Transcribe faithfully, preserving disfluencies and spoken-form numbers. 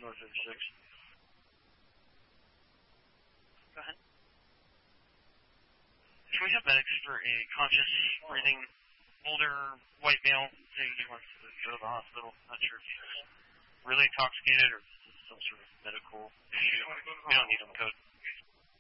North fifty-six. Go ahead. Can we have medics for a conscious, breathing, older white male who wants to go to the hospital? Not sure if he's really intoxicated or some sort of medical issue. We don't need him code.